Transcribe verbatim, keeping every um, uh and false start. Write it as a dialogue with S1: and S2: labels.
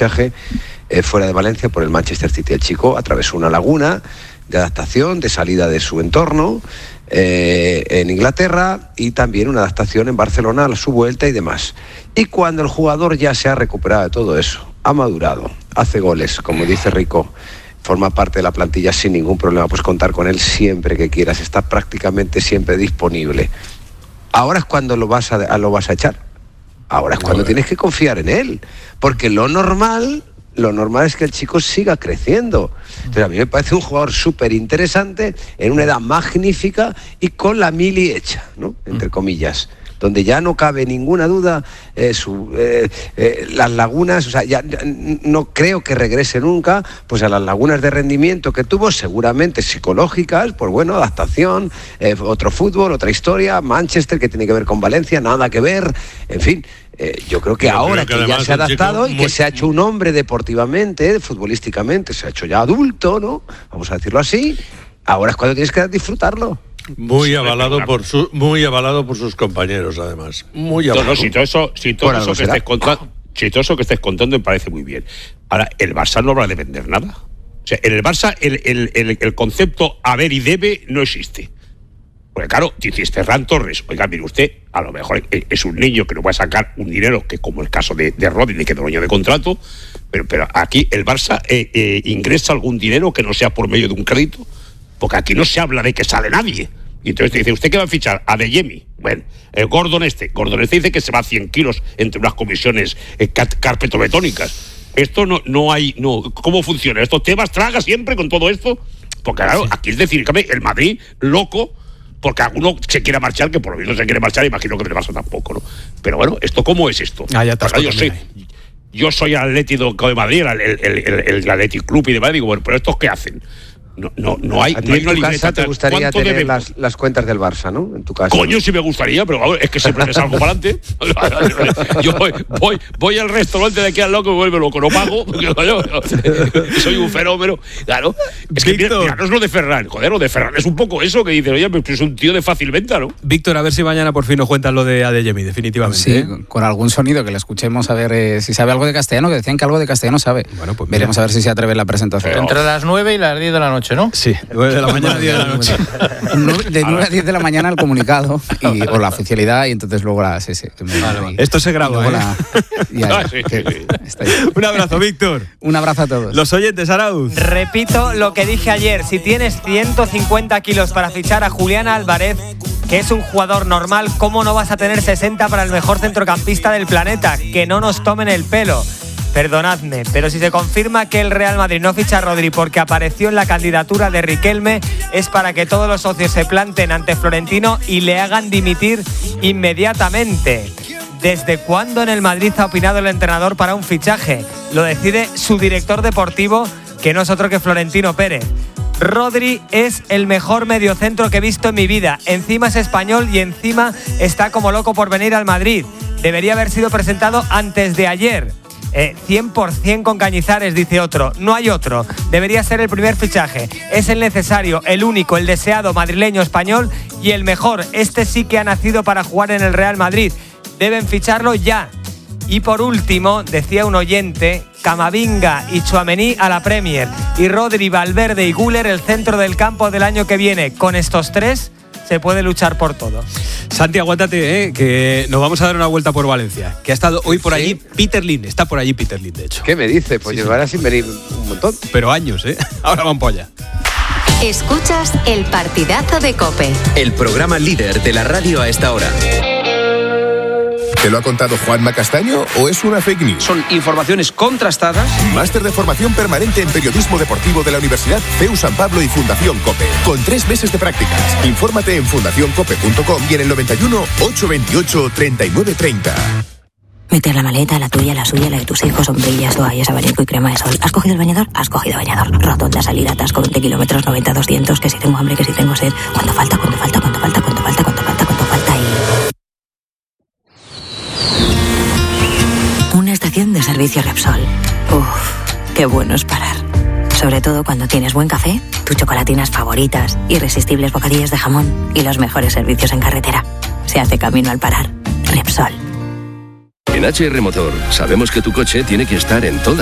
S1: fichaje eh, fuera de Valencia por el Manchester City. El chico atravesó una laguna de adaptación, de salida de su entorno eh, en Inglaterra, y también una adaptación en Barcelona a su vuelta y demás. Y cuando el jugador ya se ha recuperado de todo eso, ha madurado, hace goles, como dice Rico, forma parte de la plantilla sin ningún problema, pues contar con él siempre que quieras, está prácticamente siempre disponible. Ahora es cuando lo vas a, lo vas a echar, ahora es cuando tienes que confiar en él, porque lo normal... Lo normal es que el chico siga creciendo. Entonces a mí me parece un jugador súper interesante, en una edad magnífica y con la mili hecha, ¿no? Entre comillas, donde ya no cabe ninguna duda, eh, su, eh, eh, las lagunas, o sea, ya no creo que regrese nunca pues a las lagunas de rendimiento que tuvo, seguramente psicológicas, pues bueno, adaptación, eh, otro fútbol, otra historia, Manchester, que tiene que ver con Valencia, nada que ver, en fin. Eh, yo creo que
S2: Pero
S1: ahora
S2: creo que
S1: que ya se ha adaptado y
S2: muy...
S1: que se ha hecho un hombre deportivamente, futbolísticamente, se ha hecho ya adulto, ¿no? Vamos a decirlo así. Ahora es cuando tienes que disfrutarlo.
S2: Muy avalado por su, muy avalado por sus compañeros, además. Muy avalado.
S3: No, no, si todo eso, si todo eso que estés contando, si todo eso que estés contando me parece muy bien. Ahora, el Barça no habrá de vender nada. O sea, en el Barça el, el, el, el concepto haber y debe no existe. Porque claro, dices Ferran Torres, oiga, mire usted, a lo mejor es un niño que no va a sacar un dinero, que como el caso de, de Rodri, le queda un año de contrato, pero, pero aquí el Barça eh, eh, ingresa algún dinero que no sea por medio de un crédito, porque aquí no se habla de que sale nadie. Y entonces te dice, ¿usted qué va a fichar? A Adeyemi. Bueno, el Gordon este. Gordon este dice que se va a cien kilos entre unas comisiones eh, carpetobetónicas. Esto no, no hay, no, ¿cómo funciona? ¿Esto Tebas traga siempre con todo esto? Porque claro, sí. Aquí es decir, el Madrid, loco, porque alguno se quiere marchar, que por lo menos se quiere marchar, imagino que el Barça tampoco, ¿no? Pero bueno, ¿esto cómo es esto?
S4: Ah, ya
S3: yo, soy, yo soy Atlético de Madrid, el, el, el, el Athletic Club y demás, digo, bueno, ¿pero estos qué hacen? No, no, no hay,
S1: a ti
S3: no hay
S1: en
S3: una
S1: tu
S3: libreta.
S1: casa te gustaría tener
S3: debe...
S1: las, las cuentas del Barça, ¿no? En tu casa.
S3: Coño, sí me gustaría, pero vamos, es que siempre me salgo para adelante. Yo voy, voy, voy al restaurante de aquí al loco y vuelvo loco, no pago, porque yo, soy un fenómeno. Claro, es que mira, mira, no es lo de Ferran, joder, lo de Ferran es un poco eso que dice, oye, pues es un tío de fácil venta, ¿no?
S4: Víctor, a ver si mañana por fin nos cuentan lo de Adeyemi, definitivamente.
S5: Sí,
S4: ¿eh?
S5: con algún sonido que le escuchemos, a ver eh, si sabe algo de castellano, que decían que algo de castellano sabe.
S4: Bueno, pues
S5: veremos a ver si se atreve en la presentación.
S6: Pero entre las nueve y las diez de la noche, ¿no?
S4: Sí, nueve de la mañana, diez de la noche.
S5: De nueve a diez de la mañana el comunicado y, o la oficialidad, y entonces luego la... Sí, sí,
S4: vale, vale. Esto se graba, ¿eh? La,
S5: ya, ya, sí, sí,
S4: sí. Un abrazo, Víctor.
S5: Un abrazo a todos.
S4: Los oyentes, Arauz.
S7: Repito lo que dije ayer. Si tienes ciento cincuenta kilos para fichar a Julián Álvarez, que es un jugador normal, ¿cómo no vas a tener sesenta para el mejor centrocampista del planeta? Que no nos tomen el pelo. Perdonadme, pero si se confirma que el Real Madrid no ficha a Rodri porque apareció en la candidatura de Riquelme, es para que todos los socios se planten ante Florentino y le hagan dimitir inmediatamente. ¿Desde cuándo en el Madrid ha opinado el entrenador para un fichaje? Lo decide su director deportivo, que no es otro que Florentino Pérez. Rodri es el mejor mediocentro que he visto en mi vida. Encima es español y encima está como loco por venir al Madrid. Debería haber sido presentado antes de ayer. Eh, cien por ciento con Cañizares, dice otro. No hay otro. Debería ser el primer fichaje. Es el necesario, el único, el deseado madrileño español y el mejor. Este sí que ha nacido para jugar en el Real Madrid. Deben ficharlo ya. Y por último, decía un oyente, Camavinga y Tchouaméni a la Premier y Rodri, Valverde y Güler el centro del campo del año que viene. Con estos tres se puede luchar por todo.
S4: Santi, aguántate, ¿eh? Que nos vamos a dar una vuelta por Valencia. Que ha estado hoy por ¿Sí? allí Peter Lim. Está por allí Peter Lim, de hecho.
S1: ¿Qué me dice? Pues sí, llevará sí. sin venir un montón.
S4: Pero años, ¿eh? Ahora van por allá.
S8: Escuchas el partidazo de COPE.
S9: El programa líder de la radio a esta hora.
S10: ¿Te lo ha contado Juanma Castaño o es una fake news?
S11: Son informaciones contrastadas.
S10: Máster de formación permanente en periodismo deportivo de la Universidad C E U San Pablo y Fundación COPE. Con tres meses de prácticas. Infórmate en fundación cope punto com y en el noventa y uno, ochocientos veintiocho, treinta y nueve treinta.
S12: Meter la maleta, la tuya, la suya, la de tus hijos, sombrillas, toallas, abanico y crema de sol. ¿Has cogido el bañador? Has cogido bañador. Rotonda, salida, atasco, veinte kilómetros, noventa, doscientos, que si tengo hambre, que si tengo sed. ¿Cuánto falta? ¿Cuánto falta? ¿Cuánto falta? ¿Cuánto falta? ¿Cuánto falta? ¿Cuánto falta? Y... una estación de servicio Repsol. Uff, qué bueno es parar. Sobre todo cuando tienes buen café, tus chocolatinas favoritas, irresistibles bocadillos de jamón y los mejores servicios en carretera. Se hace camino al parar. Repsol.
S9: En H R Motor sabemos que tu coche tiene que estar en todas